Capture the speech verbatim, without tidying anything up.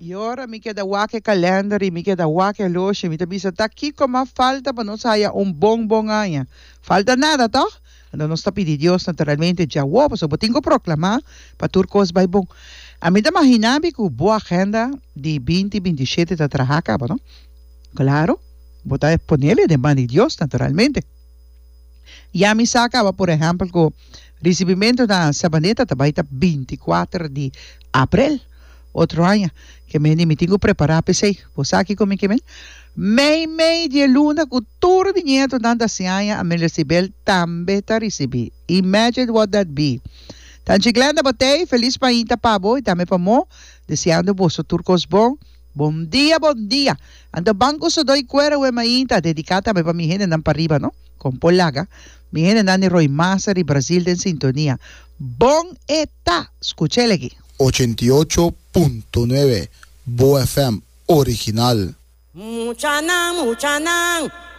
E ora mi queda wake calendar e mi queda wake loche. Mi tabisa tá aqui como falta para nós saia um bom bom ano. Falta nada, tá? Então nós está pedindo Deus naturalmente já o pues eu tenho proclamar para turcos vai bom. A mim da imaginabi que boa agenda de vinte e vinte e sete da trajaca, não? Claro, botar disponível de mano de Deus naturalmente. E a mim sacava, por exemplo, que o recebimento da sabaneta também está vinte e quatro de abril. Outro ano, que me me tenho preparar para sei, você aqui como que me mei mei de luna com todo o dinheiro da senha a me receber também tá receber. Imagine what that be. Tan chiglanda botei, feliz pa inta pabo, e também pa mo, deseando boso turcos bom. Bom dia, bom dia. Ando banco so doi cuero e mainta, dedicata me pa mi gente nan pariba, no? Con polaga. Mi gente nan ni Roy Master y Brasil de sintonía. Bon eta, escuché aquí. ochenta y ocho punto nueve Bo F M original. Muchanan, muchanan.